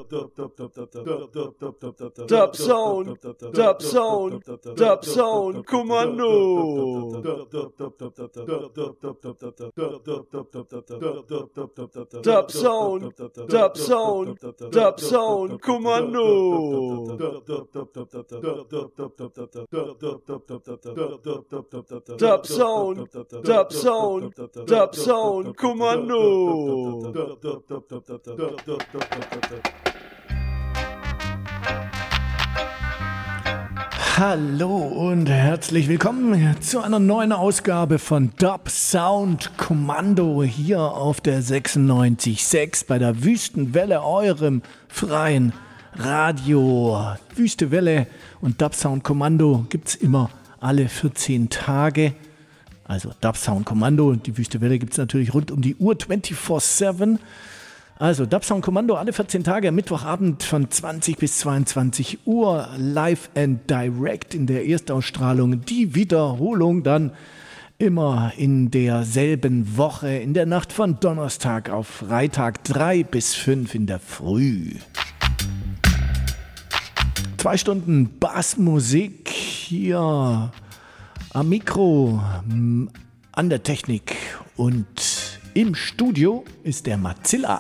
Dub Sound Kommando. Dub Sound Kommando. Dub Sound Kommando. Hallo und herzlich willkommen zu einer neuen Ausgabe von Dub Sound Kommando hier auf der 96.6 bei der Wüstenwelle, eurem freien Radio. Wüste Welle und Dub Sound Kommando gibt's immer alle 14 Tage. Also Dub Sound Kommando und die Wüste Welle gibt's natürlich rund um die Uhr 24/7. Also Dub Sound Kommando alle 14 Tage am Mittwochabend von 20 bis 22 Uhr live and direct in der Erstausstrahlung. Die Wiederholung dann immer in derselben Woche, in der Nacht von Donnerstag auf Freitag 3 bis 5 in der Früh. 2 Stunden Bassmusik hier am Mikro, an der Technik und im Studio ist der Matzilla.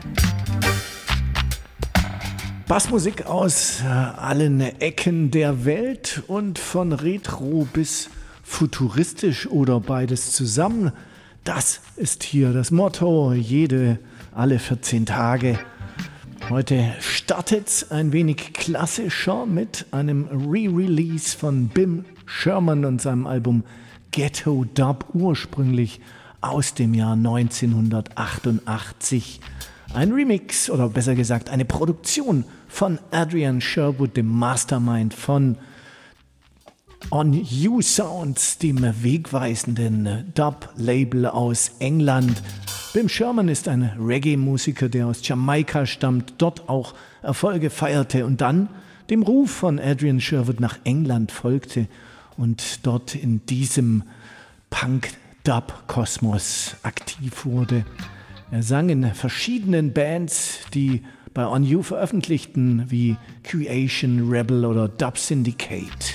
Bassmusik aus allen Ecken der Welt und von Retro bis futuristisch oder beides zusammen. Das ist hier das Motto, alle 14 Tage. Heute startet ein wenig klassischer mit einem Re-Release von Bim Sherman und seinem Album Ghetto Dub, ursprünglich aus dem Jahr 1988. Ein Remix oder besser gesagt eine Produktion von Adrian Sherwood, dem Mastermind von On You Sounds, dem wegweisenden Dub-Label aus England. Bim Sherman ist ein Reggae-Musiker, der aus Jamaika stammt, dort auch Erfolge feierte und dann dem Ruf von Adrian Sherwood nach England folgte und dort in diesem Punk-Dub-Kosmos aktiv wurde. Er sang in verschiedenen Bands, die bei On You veröffentlichten, wie Creation, Rebel oder Dub Syndicate.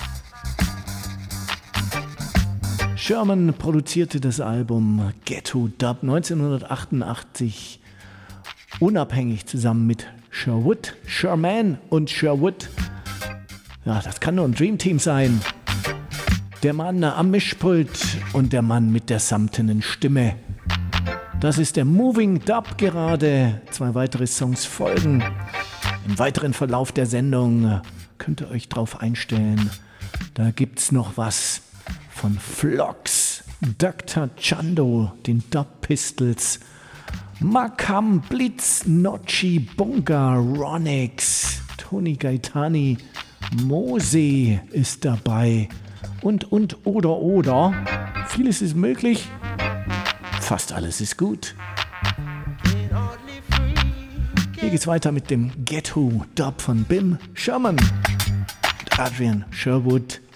Sherman produzierte das Album Ghetto Dub 1988 unabhängig zusammen mit Sherman und Sherwood. Ja, das kann nur ein Dreamteam sein. Der Mann am Mischpult und der Mann mit der samtenen Stimme. Das ist der Moving Dub gerade. 2 weitere Songs folgen. Im weiteren Verlauf der Sendung könnt ihr euch drauf einstellen. Da gibt's noch was von Phlox, Dr. Chando, den Dub Pistols, Makam, Blitz, Nocci, Bunga, Ronix, Tony Gaetani, Mose ist dabei und oder. Vieles ist möglich, fast alles ist gut. Hier geht's weiter mit dem Ghetto Dub von Bim Sherman und Adrian Sherwood.